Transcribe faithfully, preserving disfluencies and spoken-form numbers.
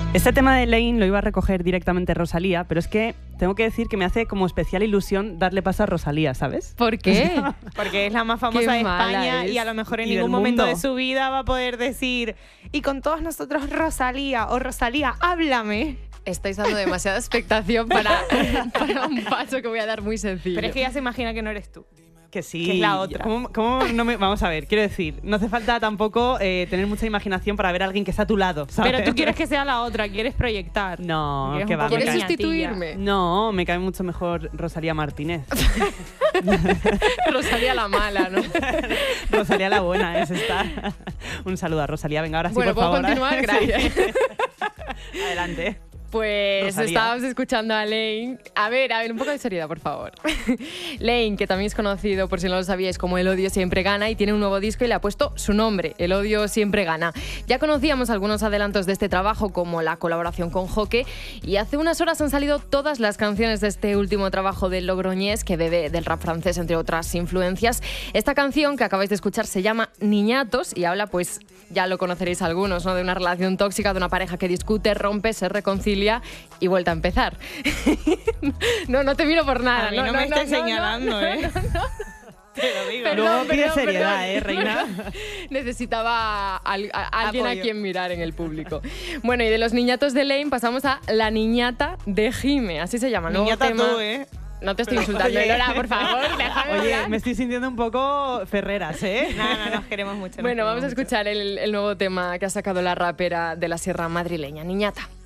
Este tema de Lane lo iba a recoger directamente Rosalía, pero es que tengo que decir que me hace como especial ilusión darle paso a Rosalía, ¿sabes? ¿Por qué? Porque es la más famosa Qué de mala España es. y a lo mejor en Y del ningún momento mundo. de su vida va a poder decir y con todos nosotros Rosalía o Rosalía, háblame. Estáis dando demasiada expectación para, para un paso que voy a dar muy sencillo. Pero es que ya se imagina que no eres tú. Que sí. Que es la otra. ¿Cómo, cómo no me, vamos a ver, quiero decir, no hace falta tampoco eh, tener mucha imaginación para ver a alguien que está a tu lado, ¿sabes? Pero tú quieres que sea la otra, quieres proyectar. No, Quieres que un va. poco me ¿Quieres cae- niñatilla. sustituirme? No, me cae mucho mejor Rosalía Martínez. Rosalía la mala, ¿no? Rosalía la buena es esta. Un saludo a Rosalía. Venga, ahora sí, Bueno, por ¿puedo favor. continuar? Sí. Gracias. Adelante. Pues Rosalía. estábamos escuchando a Lane. A ver, a ver, un poco de seriedad, por favor. Lane, que también es conocido, por si no lo sabíais, como El Odio Siempre Gana, y tiene un nuevo disco y le ha puesto su nombre, El Odio Siempre Gana. Ya conocíamos algunos adelantos de este trabajo, como la colaboración con Joque, y hace unas horas han salido todas las canciones de este último trabajo del logroñés, que bebe del rap francés, entre otras influencias. Esta canción que acabáis de escuchar se llama Niñatos y habla, pues, ya lo conoceréis algunos, ¿no? De una relación tóxica, de una pareja que discute, rompe, se reconcilia y vuelta a empezar. No, no te miro por nada. A mí no, me estés no, señalando, no, ¿eh? no, no. Te lo digo. Perdón, Luego pide perdón, seriedad, perdón. ¿eh, reina? Necesitaba al- a- alguien Apoyo. a quien mirar en el público. Bueno, y de los niñatos de Lane pasamos a La Niñata de Jime, así se llama. Nuevo Niñata tema. tú, ¿eh? No te estoy Pero, insultando, oye. Lola, por favor, déjame Oye, hablar. me estoy sintiendo un poco ferreras, ¿eh? No, no, nos queremos mucho. nos Bueno, queremos vamos a mucho. escuchar el, el nuevo tema que ha sacado la rapera de la Sierra madrileña, Niñata.